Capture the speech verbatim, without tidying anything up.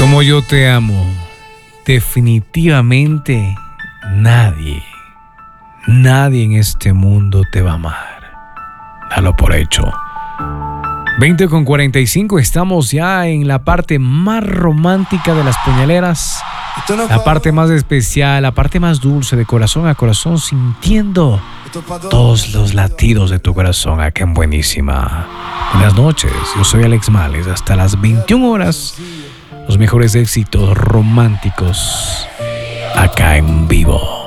Como yo te amo, definitivamente nadie, nadie en este mundo te va a amar. Dalo por hecho. veinte con cuarenta y cinco, estamos ya en la parte más romántica de las puñaleras. La parte más especial, la parte más dulce, de corazón a corazón, sintiendo todos los latidos de tu corazón acá en Buenísima. Buenas noches, yo soy Alex Males. Hasta las veintiuna horas, los mejores éxitos románticos acá en vivo.